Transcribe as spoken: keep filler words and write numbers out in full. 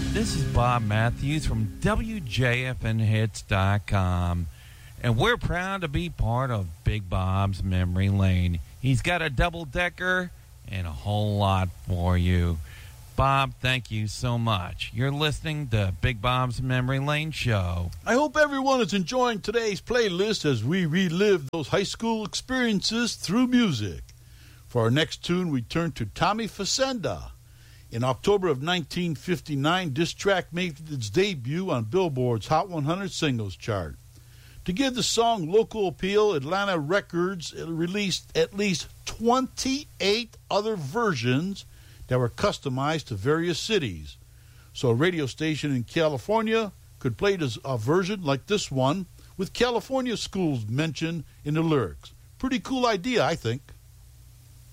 This is Bob Matthews from W J F N hits dot com, and we're proud to be part of Big Bob's Memory Lane. He's got a double-decker and a whole lot for you. Bob, thank you so much. You're listening to Big Bob's Memory Lane Show. I hope everyone is enjoying today's playlist as we relive those high school experiences through music. For our next tune, we turn to Tommy Facenda. In October of nineteen fifty-nine, this track made its debut on Billboard's Hot one hundred Singles chart. To give the song local appeal, Atlanta Records released at least twenty-eight other versions that were customized to various cities. So a radio station in California could play a version like this one with California schools mentioned in the lyrics. Pretty cool idea, I think.